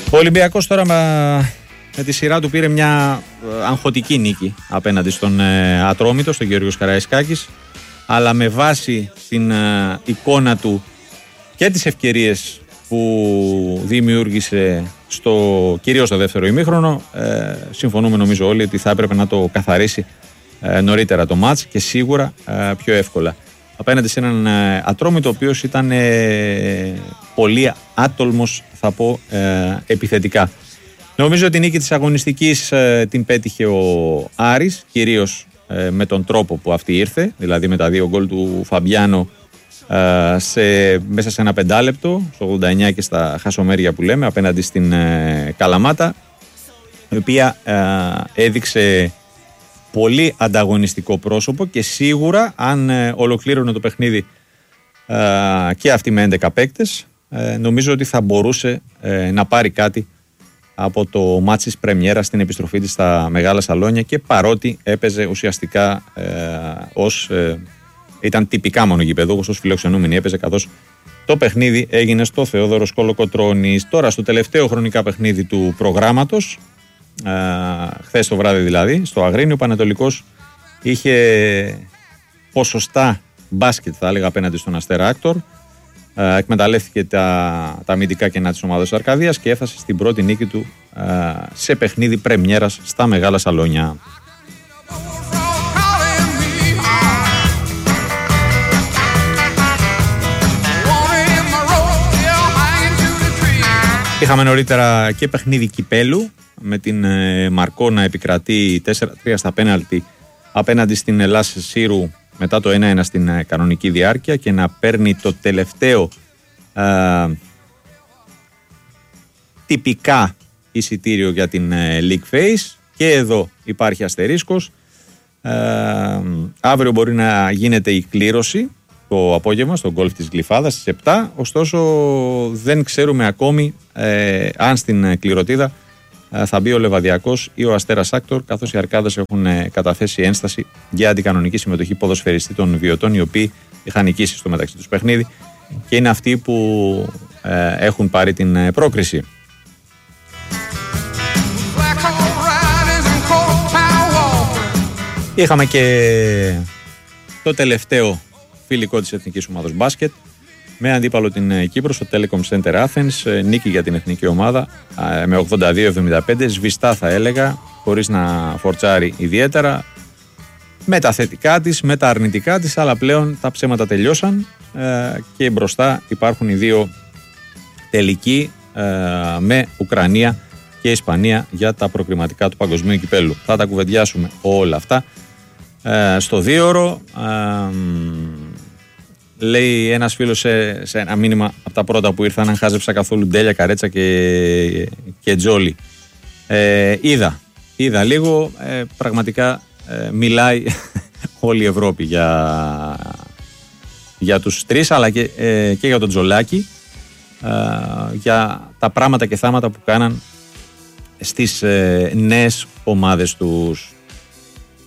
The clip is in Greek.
Ο Ολυμπιακός τώρα με τη σειρά του πήρε μια αγχωτική νίκη απέναντι στον Ατρόμητο, στον Γεώργιο Καραϊσκάκης, αλλά με βάση την εικόνα του και τις ευκαιρίες που δημιούργησε κυρίως στο δεύτερο ημίχρονο, συμφωνούμε νομίζω όλοι ότι θα έπρεπε να το καθαρίσει νωρίτερα το μάτς και σίγουρα πιο εύκολα απέναντι σε έναν Ατρόμητο ο οποίος ήταν πολύ άτολμος, θα πω, επιθετικά. Νομίζω ότι η νίκη της αγωνιστικής την πέτυχε ο Άρης, κυρίως με τον τρόπο που αυτή ήρθε, δηλαδή με τα 2 γκολ του Φαμπιάνο μέσα σε ένα 5 λεπτό, στο 89 και στα χασομέρια που λέμε, απέναντι στην Καλαμάτα, η οποία έδειξε πολύ ανταγωνιστικό πρόσωπο και σίγουρα αν ολοκλήρωνε το παιχνίδι και αυτή με 11 παίκτες, νομίζω ότι θα μπορούσε να πάρει κάτι από το μάτς της πρεμιέρα στην επιστροφή της στα μεγάλα σαλόνια, και παρότι έπαιζε ουσιαστικά ήταν τυπικά μονογηπεδούχος, ως φιλοξενούμενη έπαιζε, καθώς το παιχνίδι έγινε στο Θεόδωρος Κολοκοτρώνης. Τώρα στο τελευταίο χρονικά παιχνίδι του προγράμματος, χθες το βράδυ δηλαδή, στο Αγρίνιο, ο Πανετολικός είχε ποσοστά μπάσκετ, θα έλεγα, απέναντι στον Αστέρα Άκτορ. Εκμεταλλεύτηκε τα αμυντικά κενά της ομάδας της Αρκαδίας και έφτασε στην πρώτη νίκη του σε παιχνίδι πρεμιέρας στα μεγάλα σαλόνια. Είχαμε νωρίτερα και παιχνίδι κυπέλου με την Μαρκό να επικρατεί 4-3 στα πέναλτι απέναντι στην Ελλάς Σύρου μετά το 1-1 στην κανονική διάρκεια και να παίρνει το τελευταίο τυπικά εισιτήριο για την League Phase. Και εδώ υπάρχει αστερίσκος. Αύριο μπορεί να γίνεται η κλήρωση το απόγευμα στο γκολφ της Γλυφάδας στις 7, ωστόσο δεν ξέρουμε ακόμη αν στην κληρωτίδα θα μπει ο Λεβαδιακός ή ο Αστέρας Άκτορ, καθώς οι Αρκάδες έχουν καταθέσει ένσταση για αντικανονική συμμετοχή ποδοσφαιριστή των Βιωτών, οι οποίοι είχαν νικήσει στο μεταξύ τους παιχνίδι και είναι αυτοί που έχουν πάρει την πρόκριση. Είχαμε και το τελευταίο φιλικό της εθνικής ομάδας μπάσκετ με αντίπαλο την Κύπρο στο Telecom Center Athens. Νίκη για την εθνική ομάδα με 82-75, σβηστά θα έλεγα, χωρίς να φορτσάρει ιδιαίτερα, με τα θετικά της, με τα αρνητικά της, αλλά πλέον τα ψέματα τελειώσαν και μπροστά υπάρχουν οι δύο τελικοί με Ουκρανία και Ισπανία για τα προκριματικά του παγκοσμίου κυπέλου. Θα τα κουβεντιάσουμε όλα αυτά στο 2ωρο. Λέει ένας φίλος σε ένα μήνυμα από τα πρώτα που ήρθαν, αν χάζεψα καθόλου Ντέλια, Καρέτσα και Τζόλι. Είδα λίγο, πραγματικά μιλάει όλη η Ευρώπη για τους τρεις, αλλά και για τον Τζολάκη, για τα πράγματα και θάματα που κάναν στις νέες ομάδες τους.